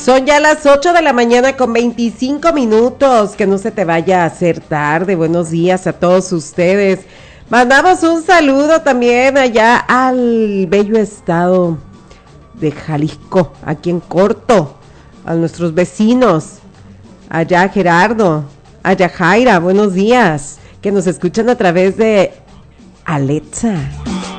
Son ya las 8 de la mañana con 25 minutos. Que no se te vaya a hacer tarde. Buenos días a todos ustedes. Mandamos un saludo también allá al bello estado de Jalisco, aquí en Corto, a nuestros vecinos, allá Gerardo, allá Jaira, buenos días, que nos escuchan a través de Alexa.